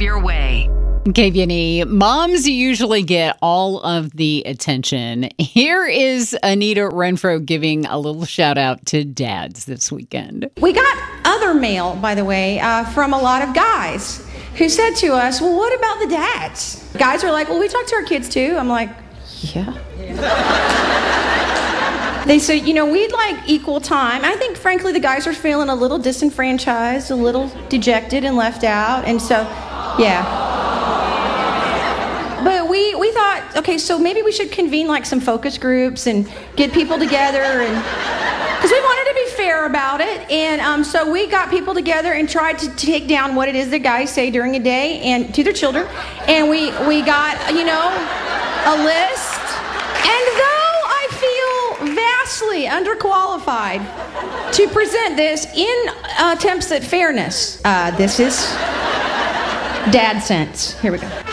have your way. KVNE, moms usually get all of the attention. Here is Anita Renfro giving a little shout out to dads this weekend. We got other mail, by the way, from a lot of guys who said to us, well, what about the dads? Guys are like, well, we talk to our kids too. I'm like, yeah. They said, we'd like equal time. I think, frankly, the guys are feeling a little disenfranchised, a little dejected and left out. And so, yeah. But we thought, okay, so maybe we should convene like some focus groups and get people together, and because we wanted to be fair about it. And so we got people together and tried to take down what it is that guys say during a day and to their children. And we got, a list. And though I feel vastly underqualified to present this in attempts at fairness, this is dad sense. Here we go.